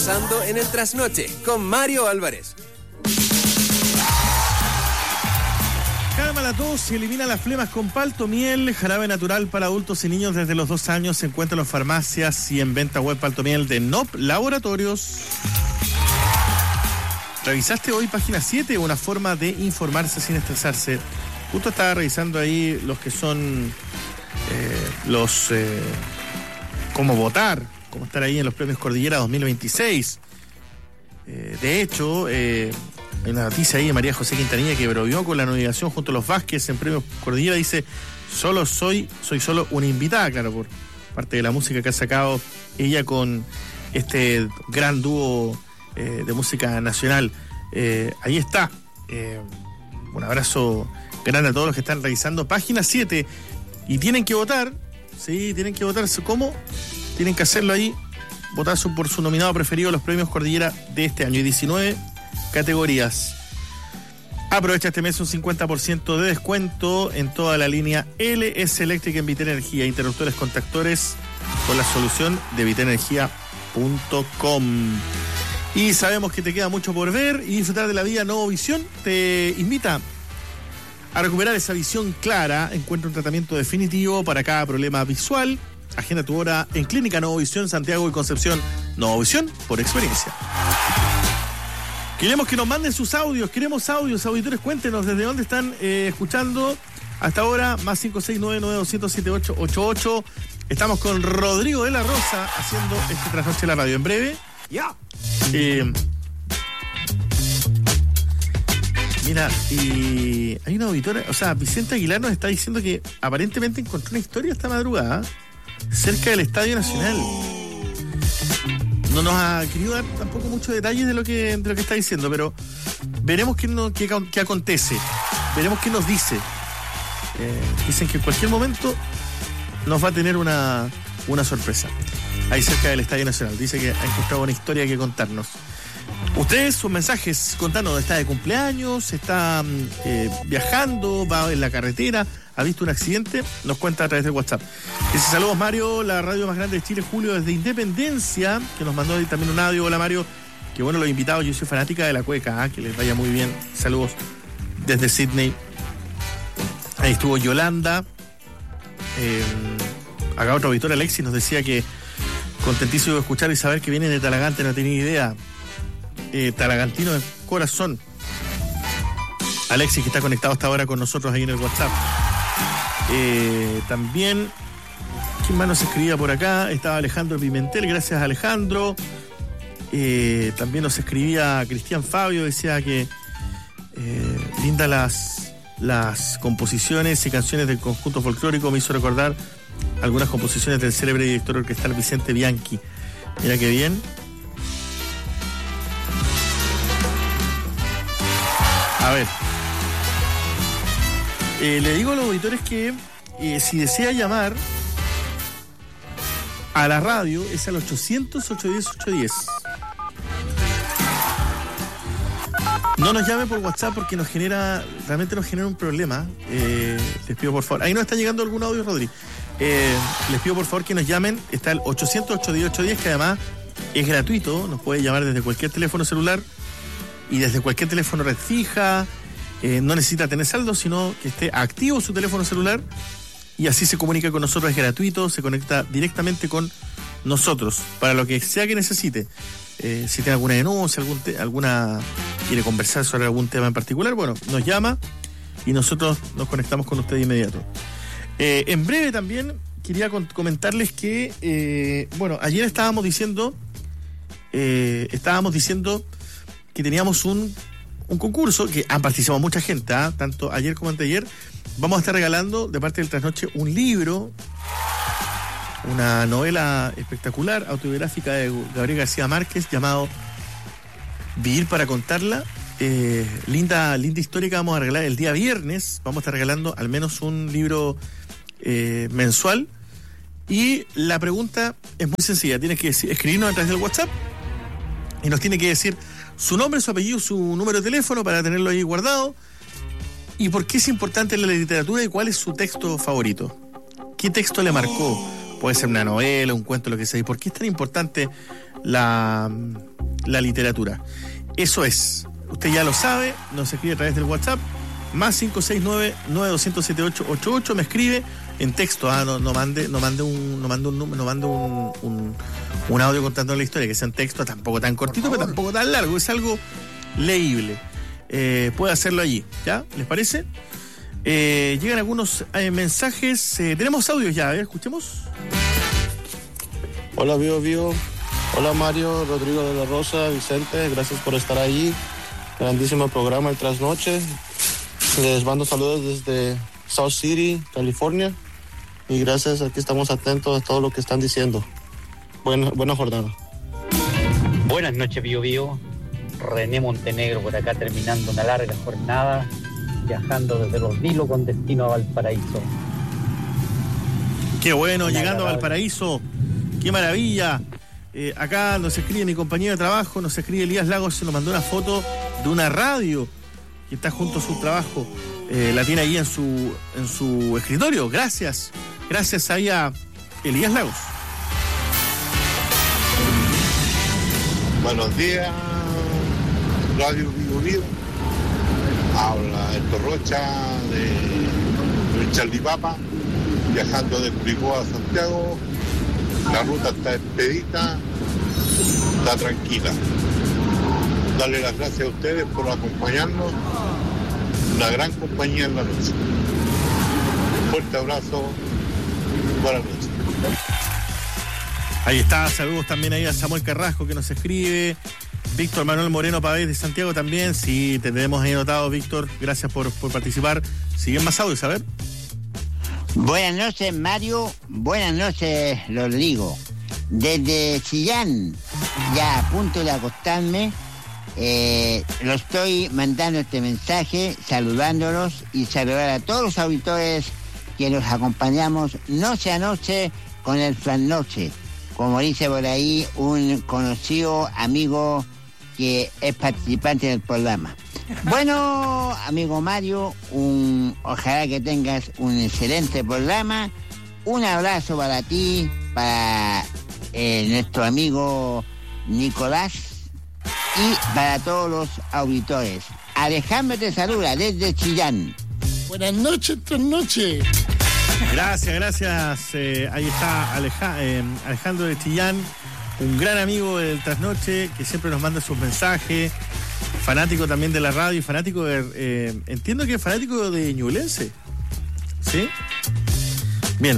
Pasando en el trasnoche con Mario Álvarez. Calma la tos y elimina las flemas con Paltomiel, jarabe natural para adultos y niños desde los 2 años. Se encuentra en las farmacias y en venta web. Paltomiel de NOP Laboratorios. ¿Revisaste hoy página 7? Una forma de informarse sin estresarse. Justo estaba revisando ahí los que son cómo votar, cómo estar ahí en los premios Cordillera 2026. De hecho, hay una noticia ahí de María José Quintanilla, que bromeó con la nominación junto a los Vázquez en premios Cordillera. Dice: soy solo una invitada, claro, por parte de la música que ha sacado ella con este gran dúo de música nacional. Ahí está. Un abrazo grande a todos los que están revisando página 7 y tienen que votar. Sí, tienen que votar. ¿Cómo? Tienen que hacerlo ahí, votar por su nominado preferido a los premios Cordillera de este año. Y 19 categorías. Aprovecha este mes un 50% de descuento en toda la línea LS Electric en Vitenergia. Interruptores contactores con la solución de vitenergia.com. Y sabemos que te queda mucho por ver y disfrutar de la vida. Nuevo Visión te invita a recuperar esa visión clara. Encuentra un tratamiento definitivo para cada problema visual. Agenda tu hora en Clínica Nuevo Visión, Santiago y Concepción. Nuevo Visión por experiencia. Queremos que nos manden sus audios. Queremos audios. Auditores, cuéntenos desde dónde están escuchando hasta ahora. Más 569-9200-7888. Estamos con Rodrigo de la Rosa haciendo este trasnoche en la radio. En breve. Ya. Mira, y hay una auditora, o sea, Vicente Aguilar nos está diciendo que aparentemente encontró una historia esta madrugada cerca del Estadio Nacional. No nos ha querido dar tampoco muchos detalles de lo que está diciendo, pero veremos qué acontece, veremos qué nos dice. Dicen que en cualquier momento nos va a tener una sorpresa ahí cerca del Estadio Nacional. Dice que ha encontrado una historia que contarnos. Ustedes, sus mensajes, contanos, está de cumpleaños, está viajando, va en la carretera, ha visto un accidente, nos cuenta a través del WhatsApp. Dice: saludos Mario, la radio más grande de Chile, Julio desde Independencia, que nos mandó ahí también un audio. Hola Mario, que bueno los invitados, yo soy fanática de la cueca, que les vaya muy bien. Saludos desde Sydney. Ahí estuvo Yolanda. Acá otro auditor, Alexis, nos decía que contentísimo de escuchar y saber que viene de Talagante, no tenía idea. Talagantino de corazón. Alexis, que está conectado hasta ahora con nosotros ahí en el WhatsApp. También, ¿quién más nos escribía por acá? Estaba Alejandro Pimentel, gracias Alejandro. También nos escribía Cristian Fabio, decía que linda las composiciones y canciones del conjunto folclórico, me hizo recordar algunas composiciones del célebre director orquestal Vicente Bianchi. Mira qué bien. A ver, le digo a los auditores que si desea llamar a la radio es al 800-810-810. No nos llame por WhatsApp porque realmente nos genera un problema. Les pido por favor, ahí nos está llegando algún audio, Rodri. Les pido por favor que nos llamen. Está el 800-810-810, que además es gratuito, nos puede llamar desde cualquier teléfono celular y desde cualquier teléfono red fija. No necesita tener saldo, sino que esté activo su teléfono celular y así se comunica con nosotros. Es gratuito, se conecta directamente con nosotros para lo que sea que necesite. Si tiene alguna denuncia, quiere conversar sobre algún tema en particular, bueno, nos llama y nosotros nos conectamos con usted de inmediato. En breve también quería comentarles que, ayer estábamos diciendo que teníamos un concurso que han participado mucha gente, tanto ayer como anteayer. Vamos a estar regalando de parte del Trasnoche un libro, una novela espectacular, autobiográfica de Gabriel García Márquez, llamado Vivir para contarla. Linda historia que vamos a regalar el día viernes. Vamos a estar regalando al menos un libro mensual. Y la pregunta es muy sencilla. Tienes que escribirnos a través del WhatsApp y nos tiene que decir su nombre, su apellido, su número de teléfono para tenerlo ahí guardado. Y por qué es importante la literatura y cuál es su texto favorito. ¿Qué texto le marcó? Puede ser una novela, un cuento, lo que sea. ¿Y por qué es tan importante la la literatura. Eso es. Usted ya lo sabe, nos escribe a través del WhatsApp, más 569-9200-7888, me escribe en texto, no mande un audio contando la historia, que sea en texto, tampoco tan cortito, pero tampoco tan largo, es algo leíble. Puede hacerlo allí, ¿ya? ¿Les parece? Llegan algunos mensajes, tenemos audios ya, a ver, escuchemos. Hola, Bio. Hola, Mario, Rodrigo de la Rosa, Vicente, gracias por estar ahí. Grandísimo programa el Trasnoche. Les mando saludos desde South City, California. Y gracias, aquí estamos atentos a todo lo que están diciendo. Buena jornada. Buenas noches, Bio. René Montenegro por acá, terminando una larga jornada, viajando desde Los Vilos con destino a Valparaíso. Qué bueno, llegando a Valparaíso. Qué maravilla. Acá nos escribe mi compañero de trabajo, nos escribe Elías Lagos, se nos mandó una foto de una radio que está junto a su trabajo. La tiene ahí en su escritorio. Gracias ahí a Elías Lagos. Buenos días, Radio Bio. Habla Héctor Rocha de Chalipapa, viajando de Curicó a Santiago. La ruta está expedita, está tranquila. Darle las gracias a ustedes por acompañarnos. Una gran compañía en la noche. Fuerte abrazo. Buenas noches. Ahí está, saludos también ahí a Samuel Carrasco que nos escribe. Víctor Manuel Moreno Pavés de Santiago también. Sí, te tenemos ahí anotado, Víctor. Gracias por participar. Siguen más audios, a ver. Buenas noches, Mario. Buenas noches, Rodrigo. Desde Chillán, ya a punto de acostarme, lo estoy mandando este mensaje, saludándolos y saludar a todos los auditores que nos acompañamos noche a noche con el Trasnoche. Como dice por ahí un conocido amigo que es participante del programa. Bueno, amigo Mario, ojalá que tengas un excelente programa. Un abrazo para ti, para nuestro amigo Nicolás y para todos los auditores. Alejandro te saluda desde Chillán. Buenas noches, Trasnoche. Gracias. Ahí está Alejandro de Chillán, un gran amigo del Trasnoche que siempre nos manda sus mensajes. Fanático también de la radio y fanático entiendo que es fanático de Ñublense. ¿Sí? Bien,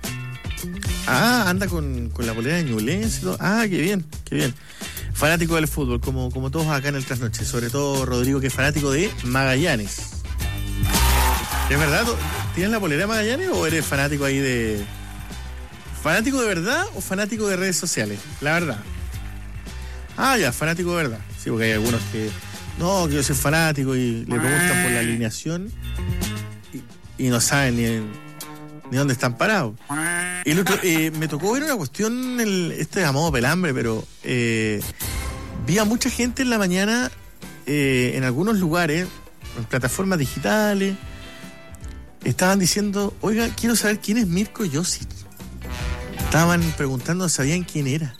anda con la polera de Ñublense. Qué bien. Fanático del fútbol, como todos acá en el Trasnoche. Sobre todo Rodrigo, que es fanático de Magallanes. ¿Es verdad? ¿Tienes la polera de Magallanes o eres fanático ahí de... ¿Fanático de verdad o fanático de redes sociales? La verdad. Ya, fanático de verdad. Sí, porque hay algunos que yo soy fanático y le preguntan por la alineación y no saben ni dónde están parados. Y el otro, me tocó ver una cuestión, esto es a modo pelambre, pero vi a mucha gente en la mañana en algunos lugares, en plataformas digitales, estaban diciendo, oiga, quiero saber quién es Mirko Josic. Estaban preguntando, ¿sabían quién era?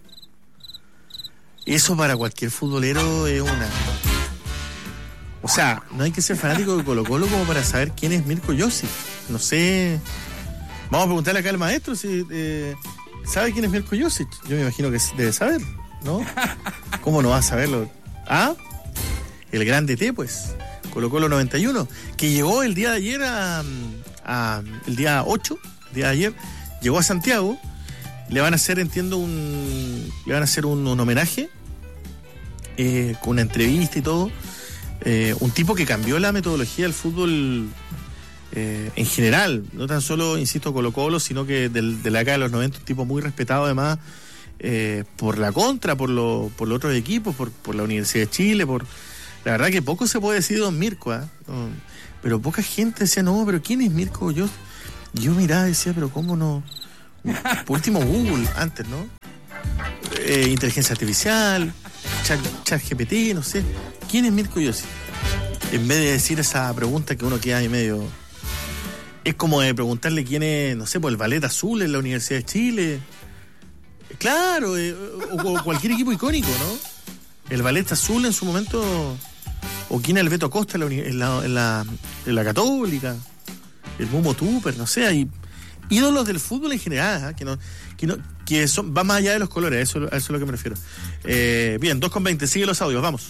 Eso para cualquier futbolero es una... O sea, no hay que ser fanático de Colo-Colo como para saber quién es Mirko Josic. No sé... Vamos a preguntarle acá al maestro si sabe quién es Mirko Josic. Yo me imagino que debe saber, ¿no? ¿Cómo no va a saberlo? El gran DT, pues. Colo-Colo 91, que llegó el día de ayer el día 8, el día de ayer, llegó a Santiago. Le van a hacer, entiendo, un homenaje con una entrevista y todo. Un tipo que cambió la metodología del fútbol en general, no tan solo, insisto, Colo-Colo, sino que de la década de los 90, un tipo muy respetado además por la contra, por los otros equipos, por la Universidad de Chile, la verdad que poco se puede decir de don Mirko, pero poca gente decía, no, pero ¿quién es Mirko? Yo miraba y decía, pero ¿cómo no? Por último Google, antes, ¿no? Inteligencia artificial, ChatGPT, no sé. ¿Quién es Mirko Josic? En vez de decir esa pregunta que uno queda ahí medio... Es como de preguntarle quién es, no sé, por el Ballet Azul en la Universidad de Chile. Claro, o cualquier equipo icónico, ¿no? el Ballet Azul en su momento, o quién es el Beto Costa en la Católica, el Mumo Tupper, no sé, hay ídolos del fútbol en general, que van más allá de los colores, a eso es lo que me refiero. Bien, 2:20, sigue los audios, vamos.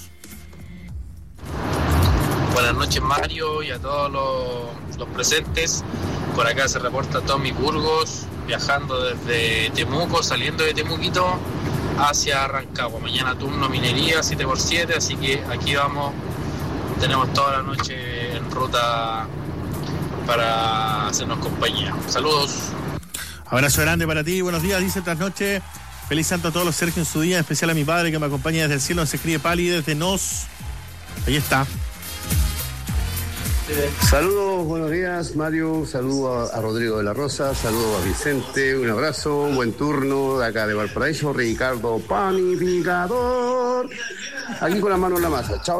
Buenas noches, Mario, y a todos los presentes. Por acá se reporta Tommy Burgos, viajando desde Temuco, saliendo de Temuquito hacia Rancagua. Mañana turno minería 7x7, así que aquí vamos. Tenemos toda la noche en ruta para hacernos compañía. Saludos. Abrazo grande para ti, buenos días, dice Trasnoche. Feliz santo a todos los Sergio en su día, en especial a mi padre que me acompaña desde el cielo, se escribe Pali desde Nos. Ahí está. Saludos, buenos días, Mario. Saludos a Rodrigo de la Rosa, saludos a Vicente, un abrazo, un buen turno de acá de Valparaíso, Ricardo Panificador. Aquí con la mano en la masa. Chao.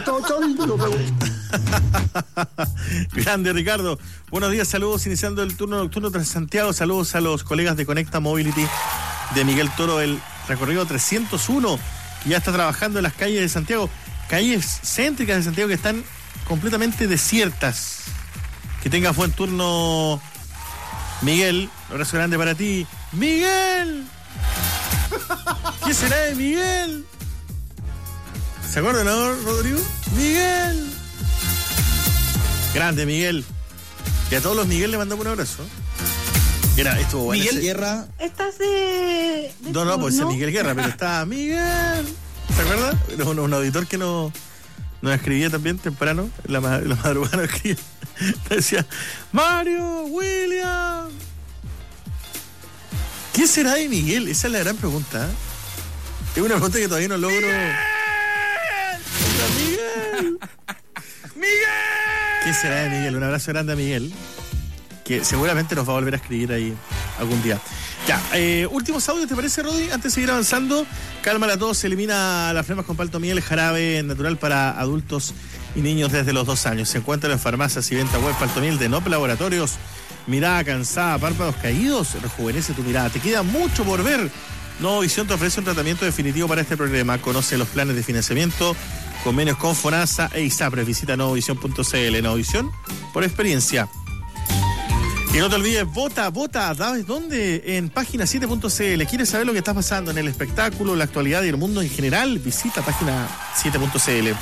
Grande, Ricardo. Buenos días, saludos, iniciando el turno nocturno tras Santiago. Saludos a los colegas de Conecta Mobility de Miguel Toro, el recorrido 301, que ya está trabajando en las calles de Santiago, calles céntricas de Santiago que están completamente desiertas. Que tengas buen turno, Miguel. Un abrazo grande para ti. ¡Miguel! ¿Qué será de Miguel? ¿Se acuerdan, no, Rodrigo? ¡Miguel! Grande, Miguel. Y a todos los Miguel le mandamos un abrazo. Mira, estuvo bueno. Miguel Guerra. ¿Estás de No, pues es Miguel Guerra, pero está Miguel. ¿Se acuerdan? Era un auditor que nos escribía también temprano, la madrugada nos escribía. Decía, Mario, William. ¿Qué será de Miguel? Esa es la gran pregunta. Es una pregunta que todavía no logro. ¡Miguel! ¿Qué será de Miguel? Un abrazo grande a Miguel, que seguramente nos va a volver a escribir ahí algún día. Ya, últimos audios, ¿te parece, Rodi? Antes de seguir avanzando, cálmala todo, se elimina las flemas con paltomiel, jarabe natural para adultos y niños desde los 2 años. Se encuentra en farmacias y venta web. Paltomiel de Nop Laboratorios. Mirada cansada, párpados caídos, rejuvenece tu mirada. Te queda mucho por ver. Novovisión te ofrece un tratamiento definitivo para este problema. Conoce los planes de financiamiento, convenios con FONASA e ISAPRES. Visita novovisión.cl. Novovisión por experiencia. Y no te olvides, vota, ¿sabes dónde? En página7.cl. ¿Quieres saber lo que está pasando en el espectáculo, la actualidad y el mundo en general? Visita página7.cl.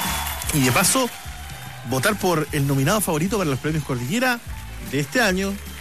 Y de paso, votar por el nominado favorito para los premios Cordillera de este año,